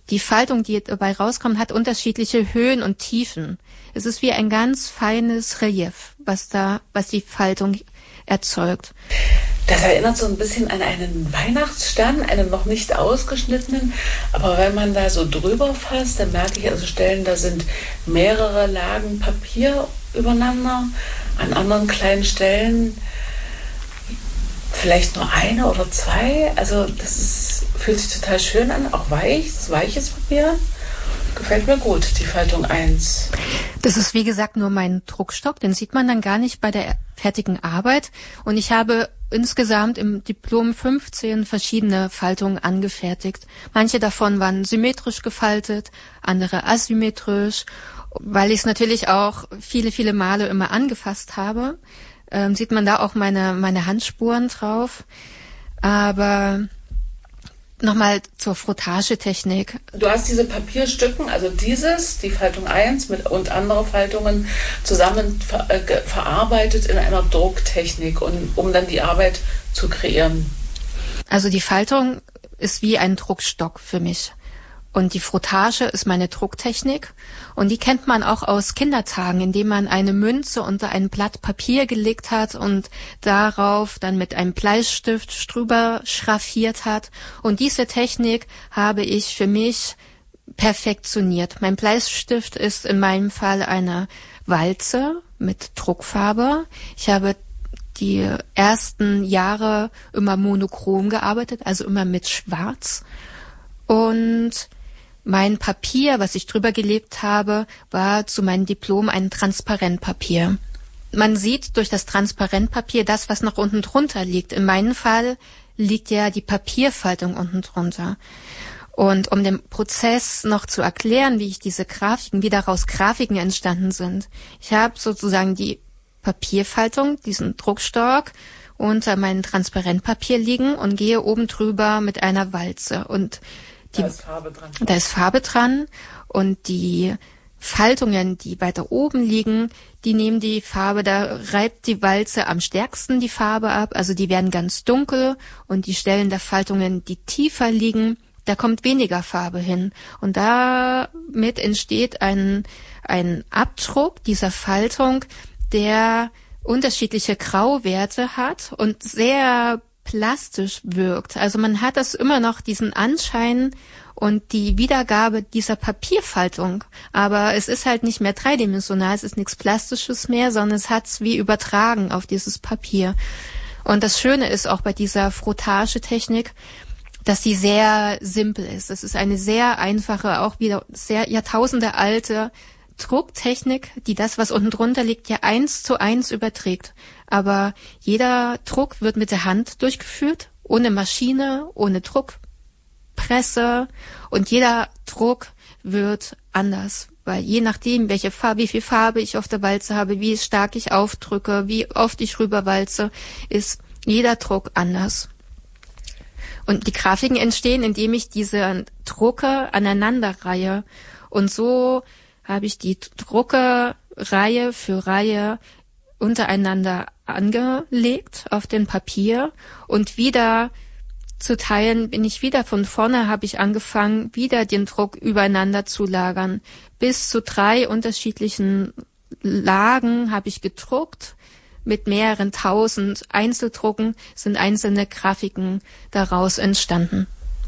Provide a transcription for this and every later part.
die Faltung, die dabei rauskommt, hat unterschiedliche Höhen und Tiefen. Es ist wie ein ganz feines Relief, was die Faltung erzeugt. Das erinnert so ein bisschen an einen Weihnachtsstern, einen noch nicht ausgeschnittenen. Aber wenn man da so drüber fasst, dann merke ich also Stellen, da sind mehrere Lagen Papier übereinander. An anderen kleinen Stellen vielleicht nur eine oder zwei. Also fühlt sich total schön an, auch weich, das ist weiches Papier. Gefällt mir gut, die Faltung 1. Das ist wie gesagt nur mein Druckstock, den sieht man dann gar nicht bei der fertigen Arbeit. Und ich habe insgesamt im Diplom 15 verschiedene Faltungen angefertigt. Manche davon waren symmetrisch gefaltet, andere asymmetrisch. Weil ich es natürlich auch viele, viele Male immer angefasst habe, sieht man da auch meine Handspuren drauf. Aber nochmal zur Frottagetechnik. Du hast diese Papierstücken, also die Faltung 1 und andere Faltungen zusammen verarbeitet in einer Drucktechnik, um dann die Arbeit zu kreieren. Also die Faltung ist wie ein Druckstock für mich. Und die Frottage ist meine Drucktechnik. Und die kennt man auch aus Kindertagen, indem man eine Münze unter ein Blatt Papier gelegt hat und darauf dann mit einem Bleistift drüber schraffiert hat. Und diese Technik habe ich für mich perfektioniert. Mein Bleistift ist in meinem Fall eine Walze mit Druckfarbe. Ich habe die ersten Jahre immer monochrom gearbeitet, also immer mit Schwarz. Und mein Papier, was ich drüber gelebt habe, war zu meinem Diplom ein Transparentpapier. Man sieht durch das Transparentpapier das, was noch unten drunter liegt. In meinem Fall liegt ja die Papierfaltung unten drunter. Und um den Prozess noch zu erklären, wie daraus Grafiken entstanden sind. Ich habe sozusagen die Papierfaltung, diesen Druckstock, unter meinem Transparentpapier liegen und gehe oben drüber mit einer Walze. Und da ist Farbe dran. Da ist Farbe dran und die Faltungen, die weiter oben liegen, die nehmen die Farbe, da reibt die Walze am stärksten die Farbe ab, also die werden ganz dunkel und die Stellen der Faltungen, die tiefer liegen, da kommt weniger Farbe hin. Und damit entsteht ein Abdruck dieser Faltung, der unterschiedliche Grauwerte hat und sehr plastisch wirkt. Also man hat das immer noch diesen Anschein und die Wiedergabe dieser Papierfaltung. Aber es ist halt nicht mehr dreidimensional, es ist nichts Plastisches mehr, sondern es hat's wie übertragen auf dieses Papier. Und das Schöne ist auch bei dieser Frottagetechnik, dass sie sehr simpel ist. Es ist eine sehr einfache, auch wieder sehr jahrtausendealte Drucktechnik, die das, was unten drunter liegt, ja 1:1 überträgt. Aber jeder Druck wird mit der Hand durchgeführt, ohne Maschine, ohne Druckpresse. Und jeder Druck wird anders, weil je nachdem, wie viel Farbe ich auf der Walze habe, wie stark ich aufdrücke, wie oft ich rüberwalze, ist jeder Druck anders. Und die Grafiken entstehen, indem ich diese Drucke aneinanderreihe. Und so habe ich die Drucke Reihe für Reihe untereinander angelegt auf dem Papier und wieder zu teilen bin ich wieder von vorne, habe ich angefangen, wieder den Druck übereinander zu lagern. Bis zu 3 unterschiedlichen Lagen habe ich gedruckt. Mit mehreren 1000 Einzeldrucken sind einzelne Grafiken daraus entstanden.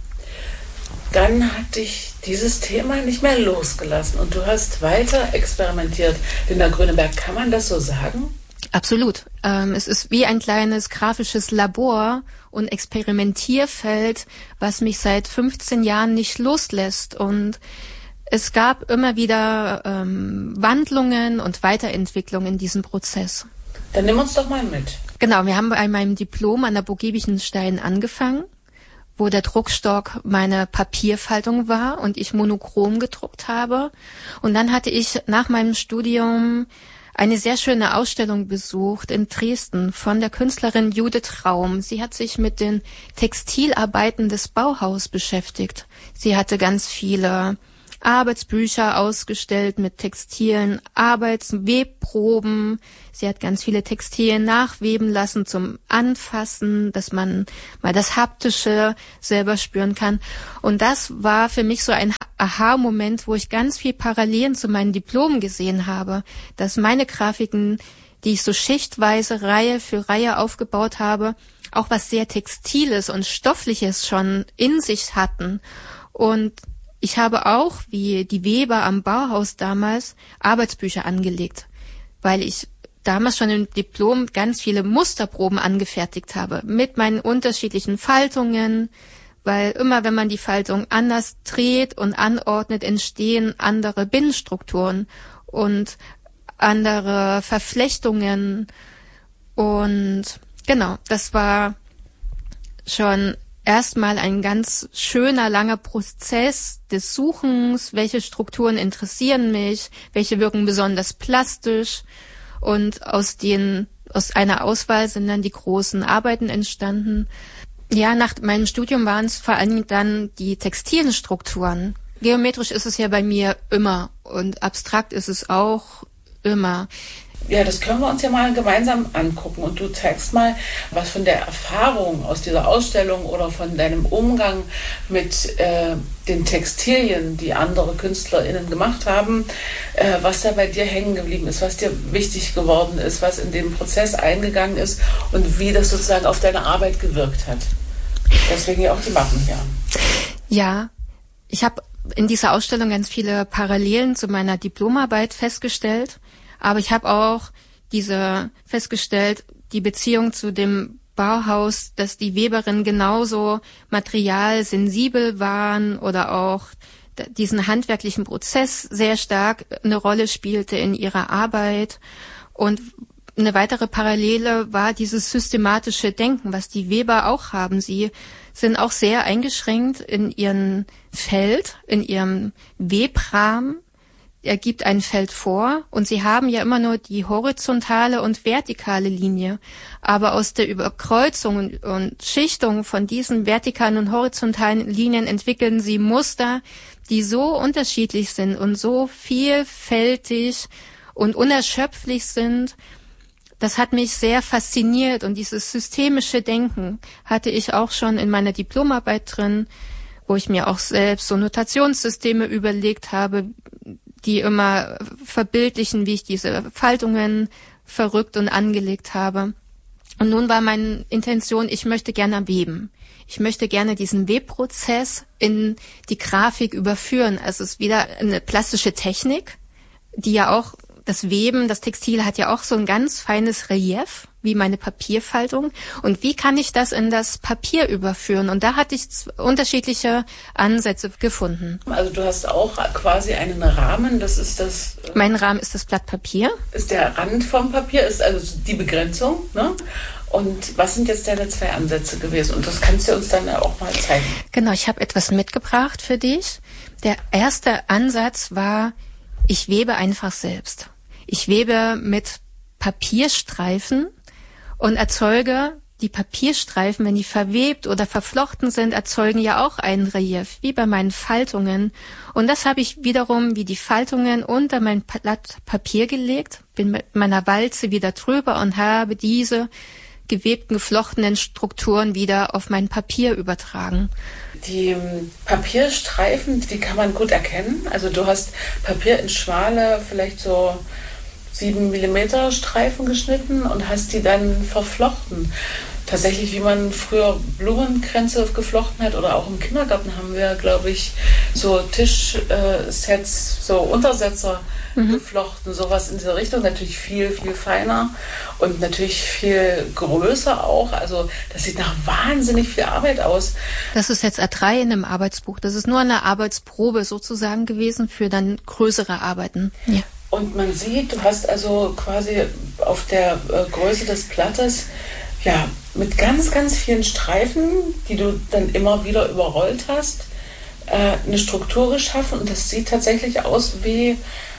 Dann hat dich dieses Thema nicht mehr losgelassen und du hast weiter experimentiert. Linda Gröneberg, kann man das so sagen? Absolut. Es ist wie ein kleines grafisches Labor und Experimentierfeld, was mich seit 15 Jahren nicht loslässt. Und es gab immer wieder Wandlungen und Weiterentwicklungen in diesem Prozess. Dann nimm uns doch mal mit. Genau, wir haben bei meinem Diplom an der Burg Giebichenstein angefangen, wo der Druckstock meine Papierfaltung war und ich monochrom gedruckt habe. Und dann hatte ich nach meinem Studium eine sehr schöne Ausstellung besucht in Dresden von der Künstlerin Judith Raum. Sie hat sich mit den Textilarbeiten des Bauhaus beschäftigt. Sie hatte ganz viele Arbeitsbücher ausgestellt mit textilen Webproben. Sie hat ganz viele Textilien nachweben lassen zum Anfassen, dass man mal das Haptische selber spüren kann. Und das war für mich so ein Aha-Moment, wo ich ganz viel Parallelen zu meinen Diplomen gesehen habe, dass meine Grafiken, die ich so schichtweise Reihe für Reihe aufgebaut habe, auch was sehr Textiles und Stoffliches schon in sich hatten. Und ich habe auch, wie die Weber am Bauhaus damals, Arbeitsbücher angelegt, weil ich damals schon im Diplom ganz viele Musterproben angefertigt habe mit meinen unterschiedlichen Faltungen, weil immer, wenn man die Faltung anders dreht und anordnet, entstehen andere Binnenstrukturen und andere Verflechtungen. Und genau, das war schon erstmal ein ganz schöner, langer Prozess des Suchens, welche Strukturen interessieren mich, welche wirken besonders plastisch. Und aus einer Auswahl sind dann die großen Arbeiten entstanden. Ja, nach meinem Studium waren es vor allem dann die textilen Strukturen. Geometrisch ist es ja bei mir immer und abstrakt ist es auch immer. Ja, das können wir uns ja mal gemeinsam angucken und du zeigst mal, was von der Erfahrung aus dieser Ausstellung oder von deinem Umgang mit den Textilien, die andere KünstlerInnen gemacht haben, was da bei dir hängen geblieben ist, was dir wichtig geworden ist, was in den Prozess eingegangen ist und wie das sozusagen auf deine Arbeit gewirkt hat. Deswegen ja auch die Mappen hier. Ja, ich habe in dieser Ausstellung ganz viele Parallelen zu meiner Diplomarbeit festgestellt. Aber ich habe auch festgestellt, die Beziehung zu dem Bauhaus, dass die Weberinnen genauso materialsensibel waren oder auch diesen handwerklichen Prozess sehr stark eine Rolle spielte in ihrer Arbeit. Und eine weitere Parallele war dieses systematische Denken, was die Weber auch haben. Sie sind auch sehr eingeschränkt in ihrem Feld, in ihrem Webrahmen. Er gibt ein Feld vor und sie haben ja immer nur die horizontale und vertikale Linie. Aber aus der Überkreuzung und Schichtung von diesen vertikalen und horizontalen Linien entwickeln sie Muster, die so unterschiedlich sind und so vielfältig und unerschöpflich sind. Das hat mich sehr fasziniert und dieses systemische Denken hatte ich auch schon in meiner Diplomarbeit drin, wo ich mir auch selbst so Notationssysteme überlegt habe, die immer verbildlichen, wie ich diese Faltungen verrückt und angelegt habe. Und nun war meine Intention, ich möchte gerne weben. Ich möchte gerne diesen Webprozess in die Grafik überführen. Also es ist wieder eine plastische Technik, die ja auch, das Weben, das Textil hat ja auch so ein ganz feines Relief, wie meine Papierfaltung. Und wie kann ich das in das Papier überführen? Und da hatte ich unterschiedliche Ansätze gefunden. Also du hast auch quasi einen Rahmen, das ist das... Mein Rahmen ist das Blatt Papier. Ist der Rand vom Papier, ist also die Begrenzung, ne? Und was sind jetzt deine zwei Ansätze gewesen? Und das kannst du uns dann auch mal zeigen. Genau, ich habe etwas mitgebracht für dich. Der erste Ansatz war, ich webe einfach selbst. Ich webe mit Papierstreifen und erzeuge die Papierstreifen, wenn die verwebt oder verflochten sind, erzeugen ja auch ein Relief, wie bei meinen Faltungen. Und das habe ich wiederum wie die Faltungen unter mein Blatt Papier gelegt, bin mit meiner Walze wieder drüber und habe diese gewebten, geflochtenen Strukturen wieder auf mein Papier übertragen. Die Papierstreifen, die kann man gut erkennen. Also du hast Papier in schmale, vielleicht so 7 mm Streifen geschnitten und hast die dann verflochten. Tatsächlich, wie man früher Blumenkränze geflochten hat oder auch im Kindergarten haben wir, glaube ich, so Tischsets, so Untersetzer geflochten, sowas in diese Richtung. Natürlich viel, viel feiner und natürlich viel größer auch. Also das sieht nach wahnsinnig viel Arbeit aus. Das ist jetzt A3 in einem Arbeitsbuch. Das ist nur eine Arbeitsprobe sozusagen gewesen für dann größere Arbeiten. Ja. Und man sieht, du hast also quasi auf der Größe des Blattes ja mit ganz, ganz vielen Streifen, die du dann immer wieder überrollt hast, eine Struktur geschaffen. Und das sieht tatsächlich aus wie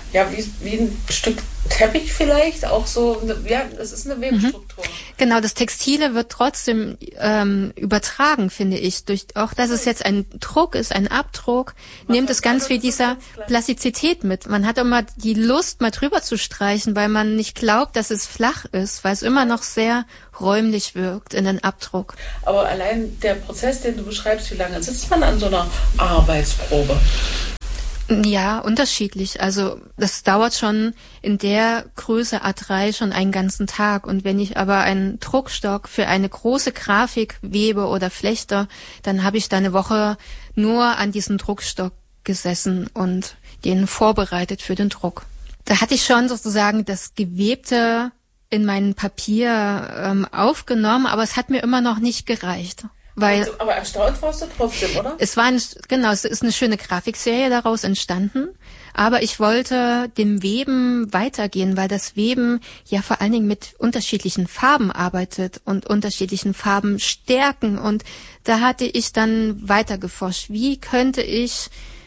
ein Stück Teppich vielleicht, auch so, es ist eine Webstruktur. Genau, das Textile wird trotzdem übertragen, finde ich, durch auch, dass es jetzt ein Druck ist, ein Abdruck, nimmt es ganz viel dieser Plastizität mit. Man hat immer die Lust, mal drüber zu streichen, weil man nicht glaubt, dass es flach ist, weil es immer noch sehr räumlich wirkt in den Abdruck. Aber allein der Prozess, den du beschreibst, wie lange sitzt man an so einer Arbeitsprobe? Ja, unterschiedlich. Also das dauert schon in der Größe A3 schon einen ganzen Tag. Und wenn ich aber einen Druckstock für eine große Grafik webe oder flechte, dann habe ich da eine Woche nur an diesem Druckstock gesessen und den vorbereitet für den Druck. Da hatte ich schon sozusagen das Gewebte in mein Papier aufgenommen, aber es hat mir immer noch nicht gereicht. Weil aber erstaunt warst du trotzdem, oder? Es ist eine schöne Grafikserie daraus entstanden, aber ich wollte dem Weben weitergehen, weil das Weben ja vor allen Dingen mit unterschiedlichen Farben arbeitet und unterschiedlichen Farbenstärken, und da hatte ich dann weiter geforscht, wie könnte ich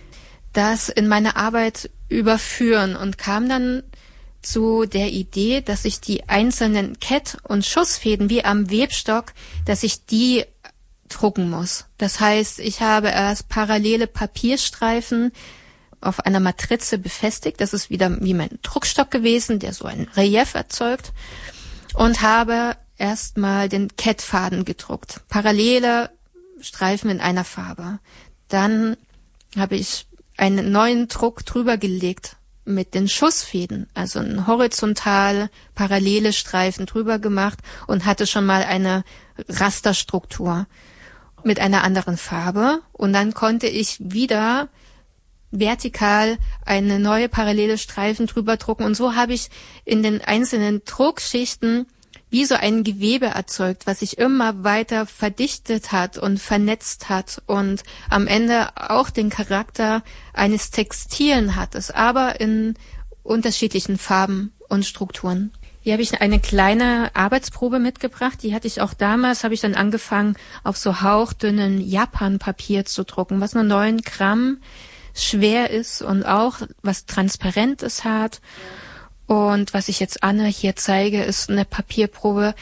das in meine Arbeit überführen, und kam dann zu der Idee, dass ich die einzelnen Kett- und Schussfäden wie am Webstock, dass ich die drucken muss. Das heißt, ich habe erst parallele Papierstreifen auf einer Matrize befestigt. Das ist wieder wie mein Druckstock gewesen, der so ein Relief erzeugt. Und habe erstmal den Kettfaden gedruckt. Parallele Streifen in einer Farbe. Dann habe ich einen neuen Druck drüber gelegt mit den Schussfäden, also ein horizontal parallele Streifen drüber gemacht und hatte schon mal eine Rasterstruktur mit einer anderen Farbe, und dann konnte ich wieder vertikal eine neue parallele Streifen drüber drucken, und so habe ich in den einzelnen Druckschichten wie so ein Gewebe erzeugt, was sich immer weiter verdichtet hat und vernetzt hat und am Ende auch den Charakter eines Textilen hat, es aber in unterschiedlichen Farben und Strukturen. Hier habe ich eine kleine Arbeitsprobe mitgebracht. Die hatte ich auch damals, habe ich dann angefangen, auf so hauchdünnen Japan-Papier zu drucken, was nur 9 Gramm schwer ist und auch was Transparentes hat. Und was ich jetzt Anne hier zeige, ist eine Papierprobe,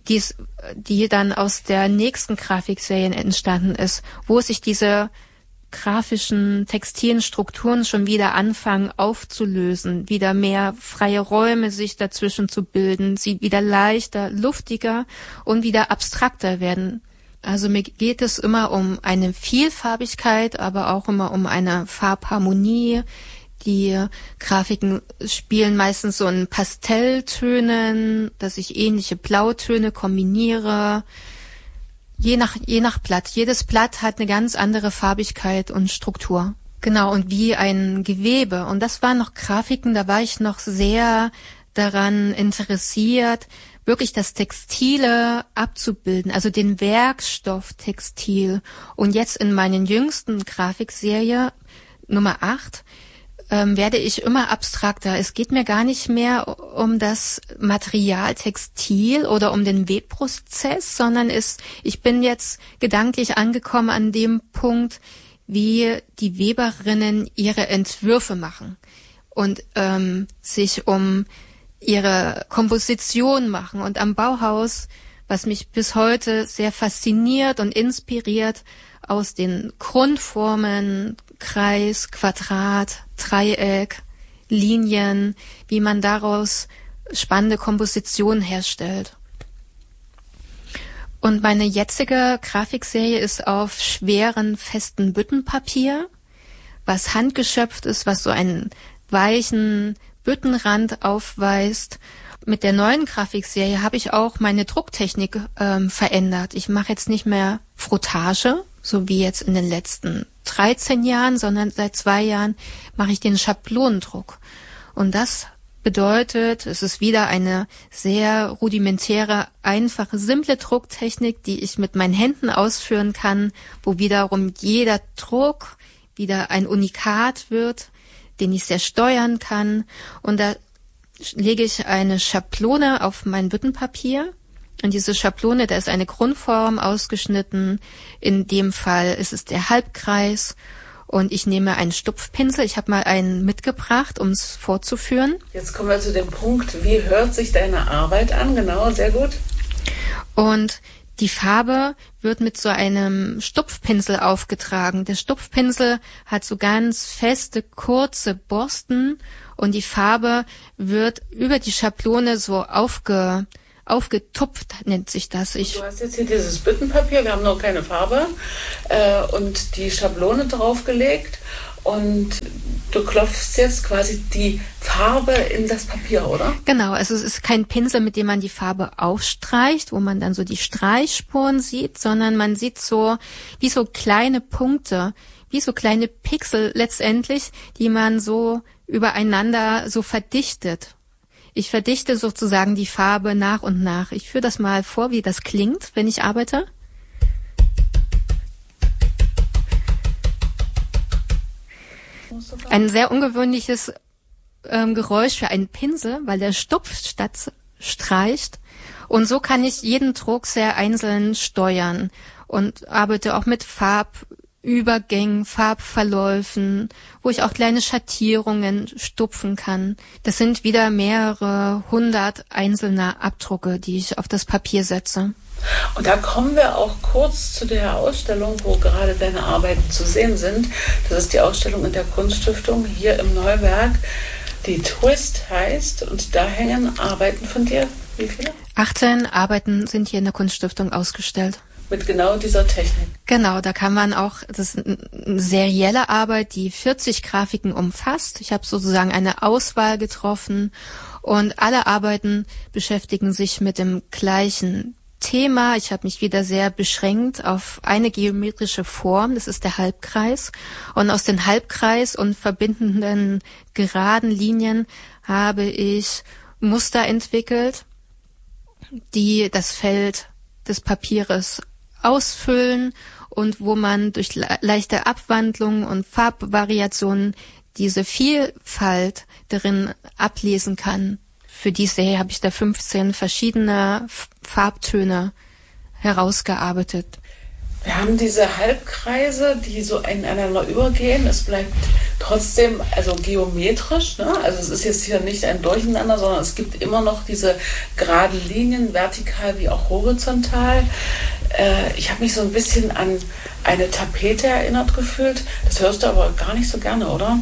die dann aus der nächsten Grafikserie entstanden ist, wo sich diese grafischen, textilen Strukturen schon wieder anfangen aufzulösen, wieder mehr freie Räume sich dazwischen zu bilden, sie wieder leichter, luftiger und wieder abstrakter werden. Also mir geht es immer um eine Vielfarbigkeit, aber auch immer um eine Farbharmonie. Die Grafiken spielen meistens so in Pastelltönen, dass ich ähnliche Blautöne kombiniere. Je nach Blatt. Jedes Blatt hat eine ganz andere Farbigkeit und Struktur. Genau, und wie ein Gewebe. Und das waren noch Grafiken, da war ich noch sehr daran interessiert, wirklich das Textile abzubilden, also den Werkstoff Textil. Und jetzt in meinen jüngsten Grafikserie, Nummer 8, werde ich immer abstrakter. Es geht mir gar nicht mehr um das Material Textil oder um den Webprozess, sondern ich bin jetzt gedanklich angekommen an dem Punkt, wie die Weberinnen ihre Entwürfe machen und sich um ihre Komposition machen. Und am Bauhaus, was mich bis heute sehr fasziniert und inspiriert, aus den Grundformen Kreis, Quadrat, Dreieck, Linien, wie man daraus spannende Kompositionen herstellt. Und meine jetzige Grafikserie ist auf schweren, festen Büttenpapier, was handgeschöpft ist, was so einen weichen Büttenrand aufweist. Mit der neuen Grafikserie habe ich auch meine Drucktechnik verändert. Ich mache jetzt nicht mehr Frottage, so wie jetzt in den letzten 13 Jahren, sondern seit 2 Jahren mache ich den Schablonendruck. Und das bedeutet, es ist wieder eine sehr rudimentäre, einfache, simple Drucktechnik, die ich mit meinen Händen ausführen kann, wo wiederum jeder Druck wieder ein Unikat wird, den ich sehr steuern kann. Und da lege ich eine Schablone auf mein Büttenpapier. Und diese Schablone, da ist eine Grundform ausgeschnitten. In dem Fall ist es der Halbkreis. Und ich nehme einen Stupfpinsel. Ich habe mal einen mitgebracht, um es vorzuführen. Jetzt kommen wir zu dem Punkt, wie hört sich deine Arbeit an? Genau, sehr gut. Und die Farbe wird mit so einem Stupfpinsel aufgetragen. Der Stupfpinsel hat so ganz feste, kurze Borsten und die Farbe wird über die Schablone so aufgetupft, nennt sich das. Du hast jetzt hier dieses Büttenpapier, wir haben noch keine Farbe, und die Schablone draufgelegt. und du klopfst jetzt quasi die Farbe in das Papier, oder? Genau, also es ist kein Pinsel, mit dem man die Farbe aufstreicht, wo man dann so die Streichspuren sieht, sondern man sieht so wie so kleine Punkte, wie so kleine Pixel letztendlich, die man so übereinander so verdichtet. Ich verdichte sozusagen die Farbe nach und nach. Ich führe das mal vor, wie das klingt, wenn ich arbeite. Ein sehr ungewöhnliches Geräusch für einen Pinsel, weil der stupft statt streicht. Und so kann ich jeden Druck sehr einzeln steuern und arbeite auch mit Farbübergängen, Farbverläufen, wo ich auch kleine Schattierungen stupfen kann. Das sind wieder mehrere 100 einzelne Abdrucke, die ich auf das Papier setze. Und da kommen wir auch kurz zu der Ausstellung, wo gerade deine Arbeiten zu sehen sind. Das ist die Ausstellung in der Kunststiftung hier im Neuwerk, die Twist heißt. Und da hängen Arbeiten von dir. Wie viele? 18 Arbeiten sind hier in der Kunststiftung ausgestellt. Mit genau dieser Technik. Genau, da kann man auch, das ist eine serielle Arbeit, die 40 Grafiken umfasst. Ich habe sozusagen eine Auswahl getroffen und alle Arbeiten beschäftigen sich mit dem gleichen Thema. Ich habe mich wieder sehr beschränkt auf eine geometrische Form, das ist der Halbkreis. Und aus dem Halbkreis und verbindenden geraden Linien habe ich Muster entwickelt, die das Feld des Papieres ausfüllen und wo man durch leichte Abwandlungen und Farbvariationen diese Vielfalt darin ablesen kann. Für die Serie habe ich da 15 verschiedene Farbtöne herausgearbeitet. Wir haben diese Halbkreise, die so ineinander übergehen. Es bleibt trotzdem also geometrisch, ne? Also es ist jetzt hier nicht ein Durcheinander, sondern es gibt immer noch diese geraden Linien, vertikal wie auch horizontal. Ich habe mich so ein bisschen an eine Tapete erinnert gefühlt. Das hörst du aber gar nicht so gerne, oder?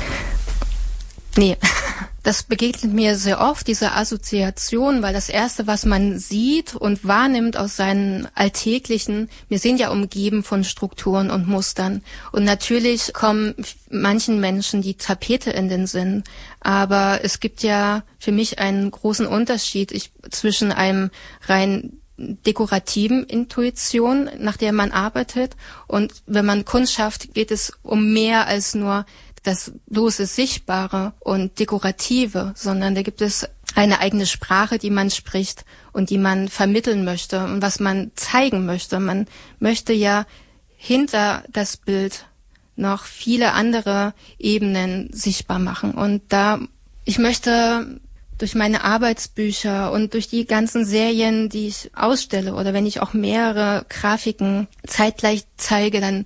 Nee, das begegnet mir sehr oft, diese Assoziation, weil das Erste, was man sieht und wahrnimmt aus seinen alltäglichen, wir sind ja umgeben von Strukturen und Mustern. Und natürlich kommen manchen Menschen die Tapete in den Sinn. Aber es gibt ja für mich einen großen Unterschied zwischen einem rein dekorativen Intuition, nach der man arbeitet. Und wenn man Kunst schafft, geht es um mehr als nur das bloße Sichtbare und Dekorative, sondern da gibt es eine eigene Sprache, die man spricht und die man vermitteln möchte und was man zeigen möchte. Man möchte ja hinter das Bild noch viele andere Ebenen sichtbar machen. Und ich möchte durch meine Arbeitsbücher und durch die ganzen Serien, die ich ausstelle oder wenn ich auch mehrere Grafiken zeitgleich zeige, dann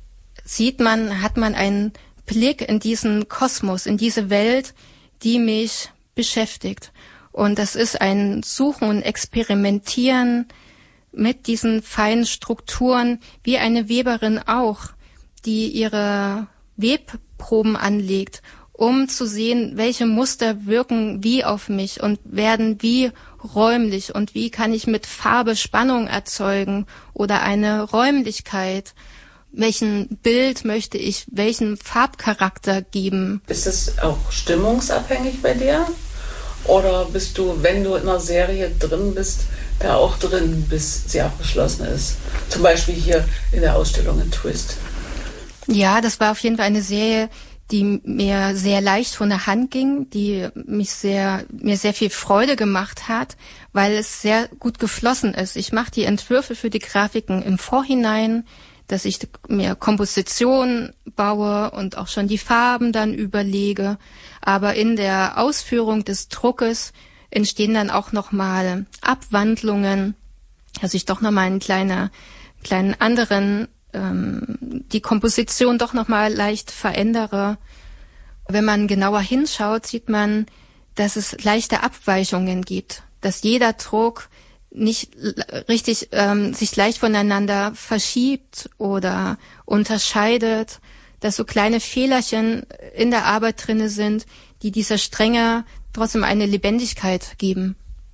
hat man einen Blick in diesen Kosmos, in diese Welt, die mich beschäftigt. Und das ist ein Suchen und Experimentieren mit diesen feinen Strukturen, wie eine Weberin auch, die ihre Webproben anlegt, um zu sehen, welche Muster wirken wie auf mich und werden wie räumlich und wie kann ich mit Farbe Spannung erzeugen oder eine Räumlichkeit. Welchen Bild möchte ich, welchen Farbcharakter geben? Ist es auch stimmungsabhängig bei dir? Oder bist du, wenn du in einer Serie drin bist, da auch drin, bis sie abgeschlossen ist? Zum Beispiel hier in der Ausstellung in Twist. Ja, das war auf jeden Fall eine Serie, die mir sehr leicht von der Hand ging, die mir sehr viel Freude gemacht hat, weil es sehr gut geflossen ist. Ich mache die Entwürfe für die Grafiken im Vorhinein, dass ich mir Kompositionen baue und auch schon die Farben dann überlege. Aber in der Ausführung des Druckes entstehen dann auch nochmal Abwandlungen, dass ich doch nochmal einen kleinen anderen, die Komposition doch nochmal leicht verändere. Wenn man genauer hinschaut, sieht man, dass es leichte Abweichungen gibt, dass jeder Druck nicht richtig sich leicht voneinander verschiebt oder unterscheidet, dass so kleine Fehlerchen in der Arbeit drinne sind, die dieser Strenge trotzdem eine Lebendigkeit geben.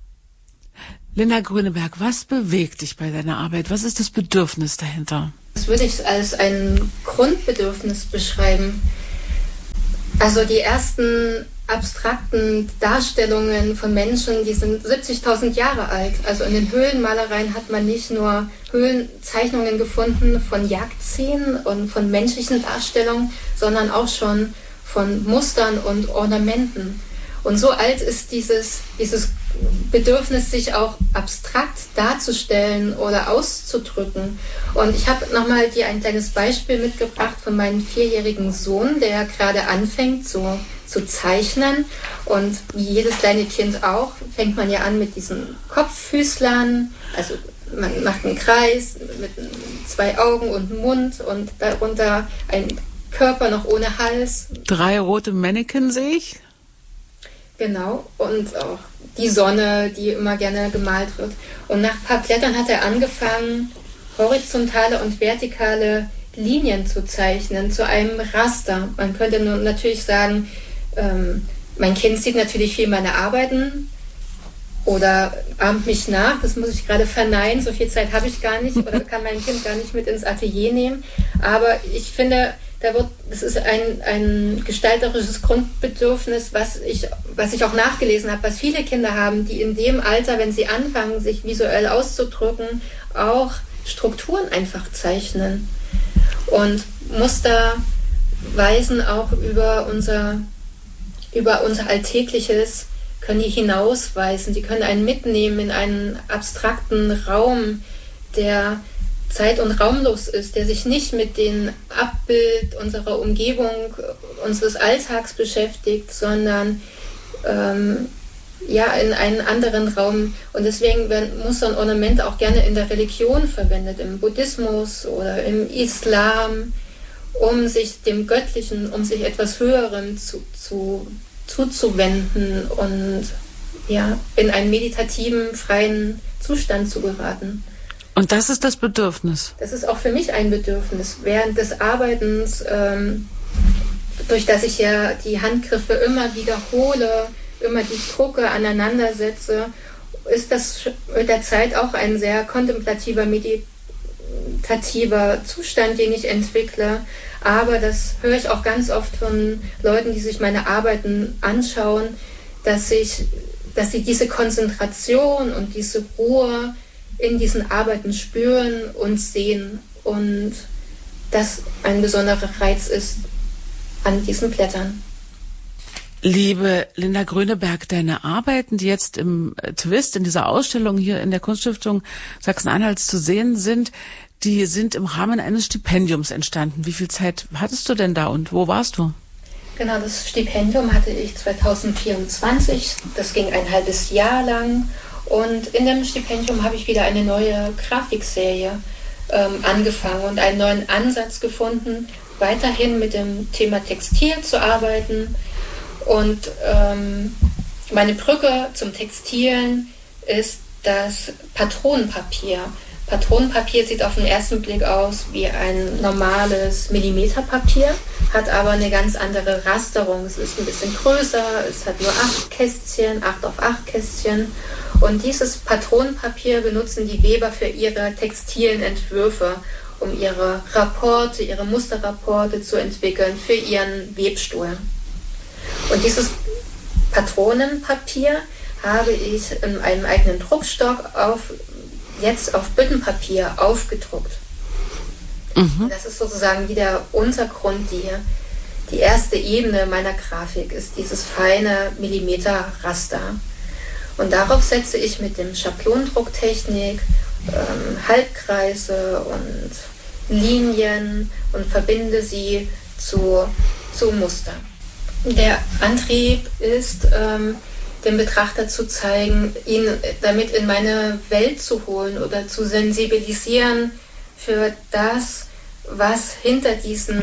Linda Grüneberg, was bewegt dich bei deiner Arbeit? Was ist das Bedürfnis dahinter? Das würde ich als ein Grundbedürfnis beschreiben. Also die ersten abstrakten Darstellungen von Menschen, die sind 70.000 Jahre alt. Also in den Höhlenmalereien hat man nicht nur Höhlenzeichnungen gefunden von Jagdszenen und von menschlichen Darstellungen, sondern auch schon von Mustern und Ornamenten. Und so alt ist dieses Bedürfnis, sich auch abstrakt darzustellen oder auszudrücken. Und ich habe nochmal dir ein kleines Beispiel mitgebracht von meinem 4-jährigen Sohn, der gerade anfängt zu zeichnen. Und wie jedes kleine Kind auch, fängt man ja an mit diesen Kopffüßlern. Also man macht einen Kreis mit 2 Augen und einem Mund und darunter ein Körper noch ohne Hals. 3 rote Mannequin sehe ich. Genau, und auch die Sonne, die immer gerne gemalt wird. Und nach ein paar Blättern hat er angefangen, horizontale und vertikale Linien zu zeichnen, zu einem Raster. Man könnte nun natürlich sagen, mein Kind sieht natürlich viel meine Arbeiten oder ahmt mich nach. Das muss ich gerade verneinen, so viel Zeit habe ich gar nicht oder kann mein Kind gar nicht mit ins Atelier nehmen. Aber ich finde, das ist ein gestalterisches Grundbedürfnis, was ich auch nachgelesen habe, was viele Kinder haben, die in dem Alter, wenn sie anfangen, sich visuell auszudrücken, auch Strukturen einfach zeichnen. Und Muster weisen auch über unser Alltägliches, können die hinausweisen, die können einen mitnehmen in einen abstrakten Raum, der zeit- und raumlos ist, der sich nicht mit dem Abbild unserer Umgebung, unseres Alltags beschäftigt, sondern in einen anderen Raum. Und deswegen werden Muster und Ornamente auch gerne in der Religion verwendet, im Buddhismus oder im Islam, um sich dem Göttlichen, um sich etwas Höherem zuzuwenden und in einen meditativen, freien Zustand zu geraten. Und das ist das Bedürfnis? Das ist auch für mich ein Bedürfnis. Während des Arbeitens, durch das ich ja die Handgriffe immer wiederhole, immer die Drucke aneinandersetze, ist das mit der Zeit auch ein sehr kontemplativer, meditativer Zustand, den ich entwickle. Aber das höre ich auch ganz oft von Leuten, die sich meine Arbeiten anschauen, dass sie diese Konzentration und diese Ruhe in diesen Arbeiten spüren und sehen und das ein besonderer Reiz ist an diesen Blättern. Liebe Linda Gröneberg, deine Arbeiten, die jetzt im Twist, in dieser Ausstellung hier in der Kunststiftung Sachsen-Anhalts zu sehen sind, die sind im Rahmen eines Stipendiums entstanden. Wie viel Zeit hattest du denn da und wo warst du? Genau, das Stipendium hatte ich 2024. Das ging ein halbes Jahr lang. Und in dem Stipendium habe ich wieder eine neue Grafikserie angefangen und einen neuen Ansatz gefunden, weiterhin mit dem Thema Textil zu arbeiten. Und meine Brücke zum Textilen ist das Patronenpapier. Patronenpapier sieht auf den ersten Blick aus wie ein normales Millimeterpapier, hat aber eine ganz andere Rasterung. Es ist ein bisschen größer, es hat nur 8 Kästchen, 8 auf 8 Kästchen. Und dieses Patronenpapier benutzen die Weber für ihre textilen Entwürfe, um ihre Musterrapporte zu entwickeln für ihren Webstuhl. Und dieses Patronenpapier habe ich in einem eigenen Druckstock jetzt auf Büttenpapier aufgedruckt. Mhm. Das ist sozusagen wie der Untergrund, die erste Ebene meiner Grafik ist dieses feine Millimeterraster. Und darauf setze ich mit dem Schablonendrucktechnik Halbkreise und Linien und verbinde sie zu Mustern. Der Antrieb ist, dem Betrachter zu zeigen, ihn damit in meine Welt zu holen oder zu sensibilisieren für das, was hinter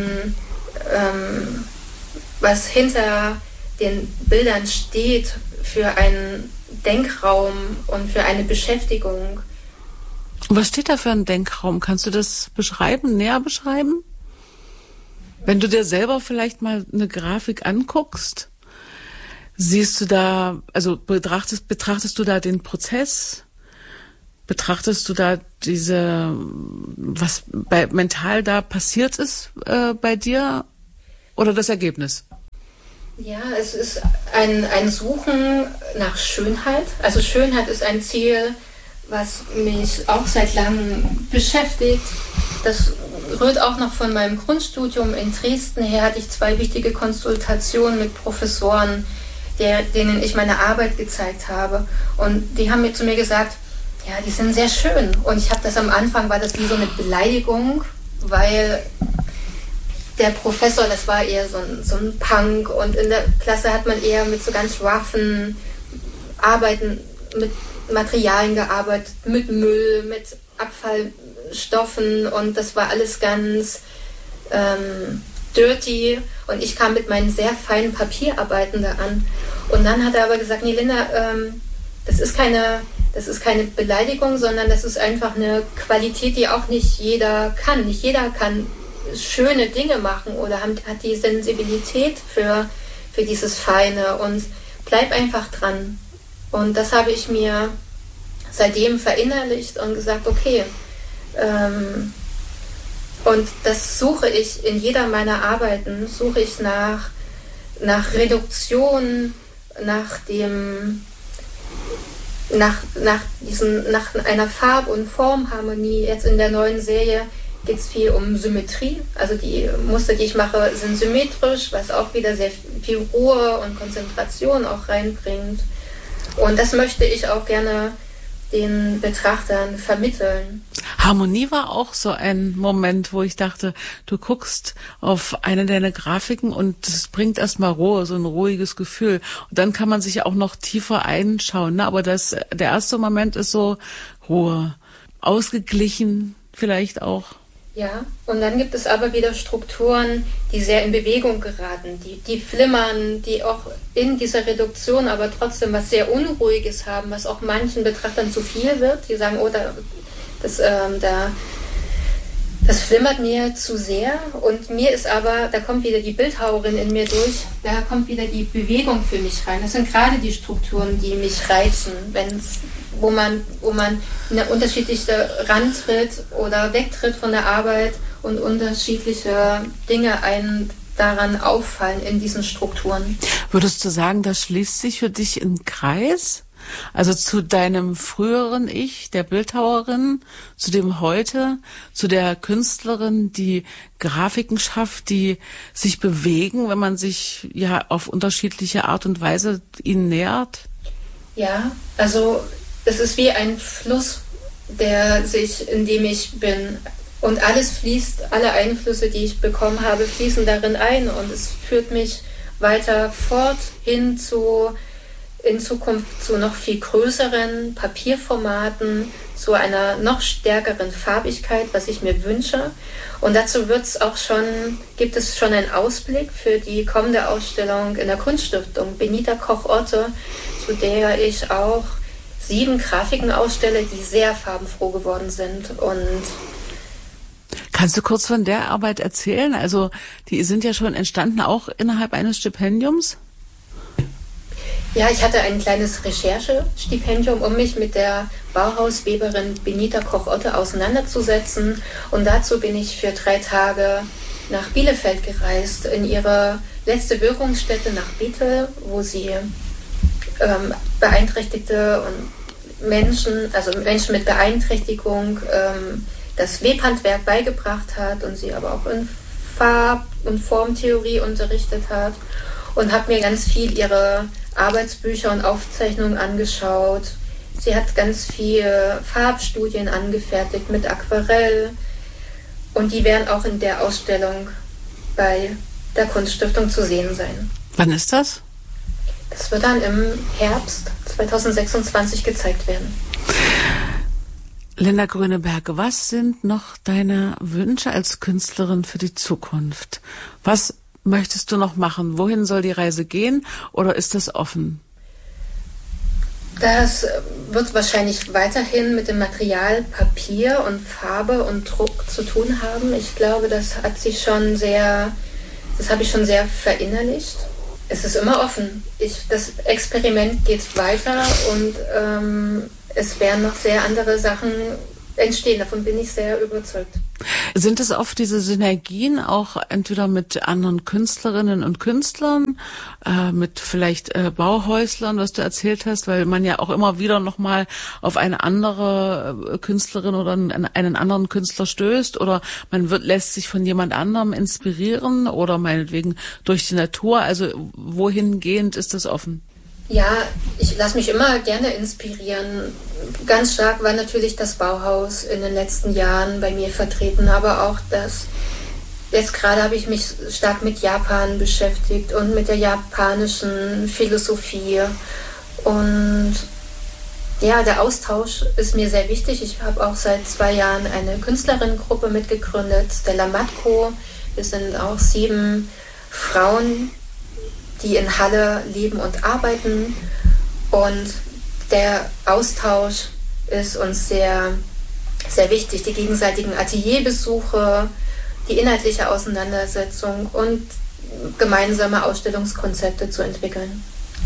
den Bildern steht, für einen Denkraum und für eine Beschäftigung. Was steht da für ein Denkraum? Kannst du das näher beschreiben? Wenn du dir selber vielleicht mal eine Grafik anguckst, siehst du da, also betrachtest du da den Prozess? Betrachtest du da was mental da passiert ist bei dir oder das Ergebnis? Ja, es ist ein Suchen nach Schönheit. Also Schönheit ist ein Ziel, was mich auch seit langem beschäftigt. Das rührt auch noch von meinem Grundstudium in Dresden her. Hatte ich 2 wichtige Konsultationen mit Professoren, denen ich meine Arbeit gezeigt habe. Und die haben zu mir gesagt, ja, die sind sehr schön. Und ich habe das am Anfang, war das wie so eine Beleidigung, weil der Professor, das war eher so ein Punk, und in der Klasse hat man eher mit so ganz roughen Arbeiten, mit Materialien gearbeitet, mit Müll, mit Abfallstoffen, und das war alles ganz dirty, und ich kam mit meinen sehr feinen Papierarbeiten da an. Und dann hat er aber gesagt, nee, Linda, das ist keine Beleidigung, sondern das ist einfach eine Qualität, die auch nicht jeder kann. Nicht jeder kann schöne Dinge machen oder hat die Sensibilität für dieses Feine, und bleib einfach dran. Und das habe ich mir seitdem verinnerlicht und gesagt, okay, und das suche ich in jeder meiner Arbeiten, suche ich nach Reduktion, nach einer Farb- und Formharmonie. Jetzt in der neuen Serie geht es viel um Symmetrie. Also die Muster, die ich mache, sind symmetrisch, was auch wieder sehr viel Ruhe und Konzentration auch reinbringt. Und das möchte ich auch gerne den Betrachtern vermitteln. Harmonie war auch so ein Moment, wo ich dachte, du guckst auf eine deiner Grafiken und es bringt erstmal Ruhe, so ein ruhiges Gefühl. Und dann kann man sich auch noch tiefer einschauen. Ne? Aber der erste Moment ist so Ruhe, ausgeglichen vielleicht auch. Ja, und dann gibt es aber wieder Strukturen, die sehr in Bewegung geraten, die flimmern, die auch in dieser Reduktion aber trotzdem was sehr Unruhiges haben, was auch manchen Betrachtern zu viel wird. Die sagen, oh, das flimmert mir zu sehr, und mir ist aber, da kommt wieder die Bildhauerin in mir durch, da kommt wieder die Bewegung für mich rein. Das sind gerade die Strukturen, die mich reizen, wo man eine unterschiedliche rantritt oder wegtritt von der Arbeit und unterschiedliche Dinge einen daran auffallen in diesen Strukturen. Würdest du sagen, das schließt sich für dich in Kreis? Also zu deinem früheren Ich, der Bildhauerin, zu dem heute, zu der Künstlerin, die Grafiken schafft, die sich bewegen, wenn man sich ja auf unterschiedliche Art und Weise ihnen nähert? Ja, also es ist wie ein Fluss, in dem ich bin. Und alles fließt, alle Einflüsse, die ich bekommen habe, fließen darin ein. Und es führt mich weiter fort hin in Zukunft zu noch viel größeren Papierformaten, zu einer noch stärkeren Farbigkeit, was ich mir wünsche. Und dazu gibt es schon einen Ausblick für die kommende Ausstellung in der Kunststiftung Benita Koch-Otte, zu der ich auch 7 Grafiken ausstelle, die sehr farbenfroh geworden sind. Und kannst du kurz von der Arbeit erzählen? Also die sind ja schon entstanden, auch innerhalb eines Stipendiums? Ja, ich hatte ein kleines Recherchestipendium, um mich mit der Bauhausweberin Benita Koch-Otte auseinanderzusetzen. Und dazu bin ich für 3 Tage nach Bielefeld gereist, in ihre letzte Wirkungsstätte nach Bethel, wo sie Beeinträchtigte und Menschen mit Beeinträchtigung, das Webhandwerk beigebracht hat und sie aber auch in Farb- und Formtheorie unterrichtet hat, und habe mir ganz viel ihre Arbeitsbücher und Aufzeichnungen angeschaut. Sie hat ganz viele Farbstudien angefertigt mit Aquarell, und die werden auch in der Ausstellung bei der Kunststiftung zu sehen sein. Wann ist das? Das wird dann im Herbst 2026 gezeigt werden. Linda Grüneberg, was sind noch deine Wünsche als Künstlerin für die Zukunft? Was möchtest du noch machen? Wohin soll die Reise gehen, oder ist das offen? Das wird wahrscheinlich weiterhin mit dem Material Papier und Farbe und Druck zu tun haben. Ich glaube, das habe ich schon sehr verinnerlicht. Es ist immer offen. Das Experiment geht weiter, und es werden noch sehr andere Sachen entstehen. Davon bin ich sehr überzeugt. Sind es oft diese Synergien auch entweder mit anderen Künstlerinnen und Künstlern, mit vielleicht Bauhäuslern, was du erzählt hast, weil man ja auch immer wieder nochmal auf eine andere Künstlerin oder einen anderen Künstler stößt oder man lässt sich von jemand anderem inspirieren oder meinetwegen durch die Natur, also wohingehend ist das offen? Ja, ich lasse mich immer gerne inspirieren. Ganz stark war natürlich das Bauhaus in den letzten Jahren bei mir vertreten, aber auch jetzt gerade habe ich mich stark mit Japan beschäftigt und mit der japanischen Philosophie. Und ja, der Austausch ist mir sehr wichtig. Ich habe auch seit 2 Jahren eine Künstlerinnengruppe mitgegründet, Stella Matko. Wir sind auch 7 Frauen, die in Halle leben und arbeiten. Und der Austausch ist uns sehr, sehr wichtig. Die gegenseitigen Atelierbesuche, die inhaltliche Auseinandersetzung und gemeinsame Ausstellungskonzepte zu entwickeln.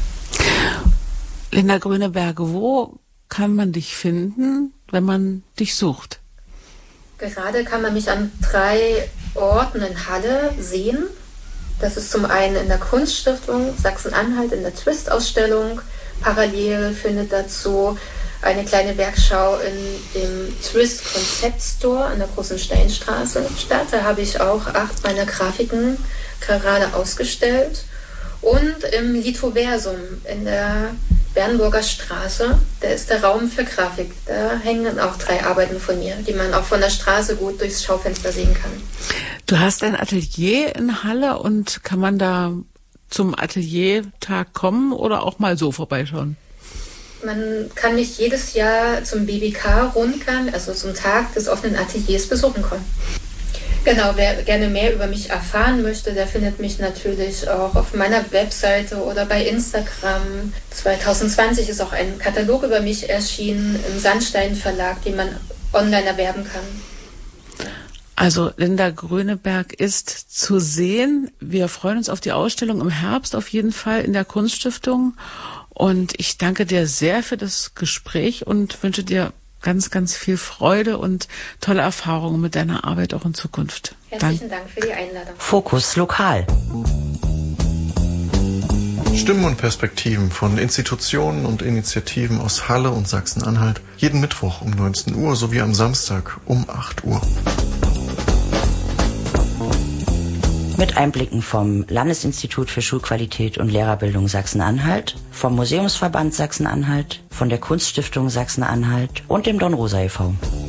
Linda Grüneberger, wo kann man dich finden, wenn man dich sucht? Gerade kann man mich an 3 Orten in Halle sehen. Das ist zum einen in der Kunststiftung Sachsen-Anhalt in der Twist-Ausstellung. Parallel findet dazu eine kleine Werkschau in dem Twist Concept Store an der Großen Steinstraße statt. Da habe ich auch 8 meiner Grafiken gerade ausgestellt. Und im Lithoversum in der Bernburger Straße, da ist der Raum für Grafik. Da hängen auch 3 Arbeiten von mir, die man auch von der Straße gut durchs Schaufenster sehen kann. Du hast ein Atelier in Halle und kann man da zum Ateliertag kommen oder auch mal so vorbeischauen? Man kann mich jedes Jahr zum BBK-Rundgang, also zum Tag des offenen Ateliers, besuchen kommen. Genau, wer gerne mehr über mich erfahren möchte, der findet mich natürlich auch auf meiner Webseite oder bei Instagram. 2020 ist auch ein Katalog über mich erschienen im Sandstein Verlag, den man online erwerben kann. Also Linda Grüneberg ist zu sehen. Wir freuen uns auf die Ausstellung im Herbst auf jeden Fall in der Kunststiftung. Und ich danke dir sehr für das Gespräch und wünsche dir ganz, ganz viel Freude und tolle Erfahrungen mit deiner Arbeit auch in Zukunft. Herzlichen Dank für die Einladung. Fokus Lokal. Stimmen und Perspektiven von Institutionen und Initiativen aus Halle und Sachsen-Anhalt. Jeden Mittwoch um 19 Uhr sowie am Samstag um 8 Uhr. Mit Einblicken vom Landesinstitut für Schulqualität und Lehrerbildung Sachsen-Anhalt, vom Museumsverband Sachsen-Anhalt, von der Kunststiftung Sachsen-Anhalt und dem Dornrosa e.V.